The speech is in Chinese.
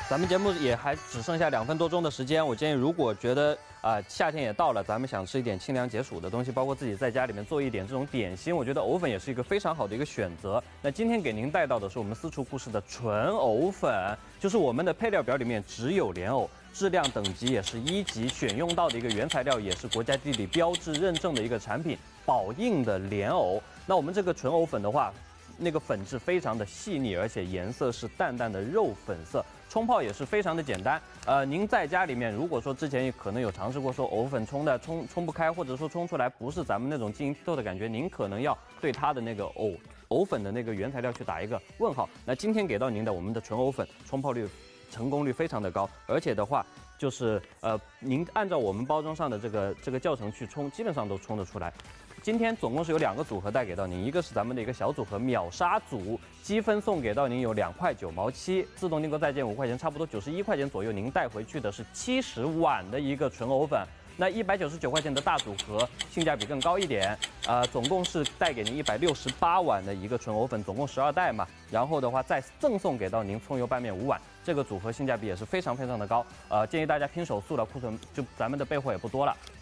咱们节目也还只剩下2分多钟的时间，我建议如果觉得夏天也到了，咱们想吃一点清凉解暑的东西，包括自己在家里面做一点这种点心，我觉得藕粉也是一个非常好的一个选择。那今天给您带到的是我们私厨故事的纯藕粉，就是我们的配料表里面只有莲藕，质量等级也是1级，选用到的一个原材料也是国家地理标志认证的一个产品，宝应的莲藕。那我们这个纯藕粉的话，那个粉质非常的细腻，而且颜色是淡淡的肉粉色。冲泡也是非常的简单，您在家里面如果说之前可能有尝试过说藕粉冲不开，或者说冲出来不是咱们那种晶莹剔透的感觉，您可能要对它的那个藕粉的那个原材料去打一个问号。那今天给到您的我们的纯藕粉冲泡率成功率非常的高，而且的话就是您按照我们包装上的这个教程去冲，基本上都冲得出来。今天总共是有2个组合带给到您，一个是咱们的一个小组合秒杀组，积分送给到您有2块9毛7，自动订购再减5块钱，差不多91块钱左右，您带回去的是70碗的一个纯藕粉。那199块钱的大组合性价比更高一点，总共是带给您168碗的一个纯藕粉，总共12袋嘛。然后的话再赠送给到您葱油拌面5碗，这个组合性价比也是非常非常的高。建议大家拼手速了，库存就咱们的备货也不多了。